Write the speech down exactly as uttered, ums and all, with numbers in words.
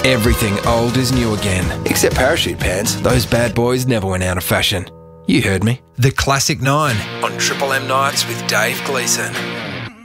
Everything old is new again, except parachute pants. Those bad boys never went out of fashion. You heard me. The Classic Nine on Triple M Nights with Dave Gleeson.